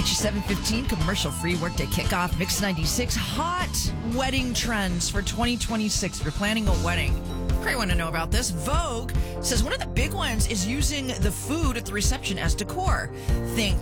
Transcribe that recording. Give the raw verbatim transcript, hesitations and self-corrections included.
It's your seven fifteen commercial-free workday kickoff. Mix ninety-six hot wedding trends for twenty twenty-six. If you're planning a wedding, great one to know about this. Vogue says one of the big ones is using the food at the reception as decor. Think